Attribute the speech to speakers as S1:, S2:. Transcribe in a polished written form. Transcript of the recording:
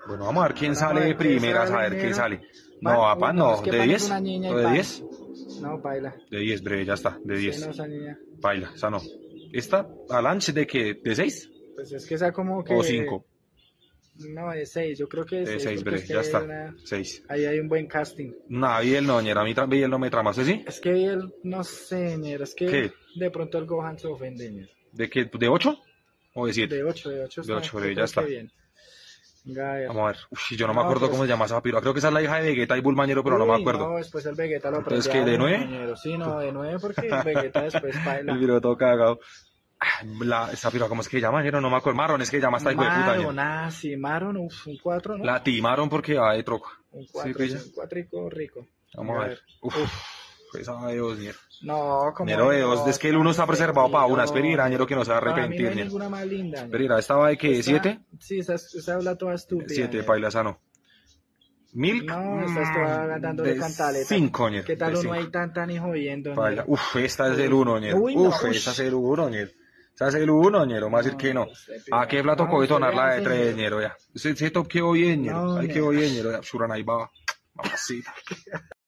S1: Bueno, vamos a ver quién
S2: Vamos a
S1: sale de
S2: ver qué
S1: primeras, a
S2: sale,
S1: ver quién
S2: ñero.
S1: sale.
S2: Pan,
S1: No, a pan
S2: no,
S1: no,
S2: es que
S1: ¿de
S2: pan es
S1: 10?
S2: una niña y
S1: ¿O de
S2: pan.
S1: 10?
S2: No, baila.
S1: De 10, breve, ya está, de
S2: Sí,
S1: 10.
S2: no, esa niña.
S1: Baila, esa no. ¿Esta? ¿A lunch de qué? ¿De 6?
S2: Pues es que esa como
S1: ¿O
S2: que...
S1: 5?
S2: No, de 6, yo creo que de
S1: De
S2: 6
S1: 6,
S2: porque es
S1: breve,
S2: que
S1: ya
S2: ahí hay,
S1: está.
S2: una,
S1: 6.
S2: ahí hay un buen casting.
S1: No, Biel no, ñera, a mí Biel no me trama, ¿sí? Sí?
S2: Es que él, no sé, ñero, es que
S1: ¿Qué?
S2: de pronto el Gohan se ofende, ñero.
S1: ¿De qué? ¿De 8? ¿O de 7?
S2: De 8
S1: De
S2: está,
S1: 8,
S2: yo
S1: breve, ya
S2: creo
S1: está.
S2: que bien. Venga, a ver.
S1: Vamos a ver. Uf, yo no me
S2: No,
S1: acuerdo
S2: pero
S1: cómo se llama esa piba. Creo que esa es la hija de Vegeta y Bulmañero, pero no me
S2: Uy,
S1: acuerdo.
S2: no, después el Vegeta lo
S1: Entonces,
S2: prende
S1: ¿qué?
S2: a
S1: ¿De
S2: uno,
S1: 9?
S2: ñero. Sí, no, de 9 porque el Vegeta después baila.
S1: El video todo cagado. Esa piba, ¿cómo es que se llama? Ñero? No me acuerdo. Marron es que llama esta hijo de puta, ñero.
S2: Maron, ah, sí, Maron, uf, un 4, ¿no?
S1: La timaron porque va de troca.
S2: Un
S1: ¿Sí,
S2: 4,
S1: pilla?
S2: un 4 rico.
S1: Vamos a ver. Uf, esa de 2, ñero.
S2: No, como
S1: Ñero de 2, es que el 1 está preservado para una. Espera, ñero, que no se va a
S2: Para mí no
S1: arrepentir,
S2: hay
S1: ñero.
S2: ninguna más linda. ñero.
S1: Espera, ¿esta va de qué?
S2: Esta-
S1: ¿7?
S2: Sí, esa habla toda estúpida.
S1: 7,
S2: ñero.
S1: paila, esa no. ¿Milk?
S2: No, estás toda dándole
S1: De
S2: cantaleta.
S1: 5, ñero.
S2: ¿Qué tal
S1: de
S2: uno
S1: 5.
S2: ahí tan y jodiendo,
S1: Paila.
S2: ñero?
S1: Uf, esta es el 1, ñero.
S2: Uy, no,
S1: Uf,
S2: uy.
S1: esa es el 1, ñero. Esa es el 1, ñero. Más decir que no. ¿A qué plato
S2: No,
S1: coge
S2: usted
S1: tonar la de
S2: hace,
S1: 3,
S2: ñero.
S1: ñero? Ya. Ese top quedó bien, ñero.
S2: No,
S1: Ahí
S2: ñero.
S1: quedó bien, ñero. Ya, Suran ahí va. Mamacita.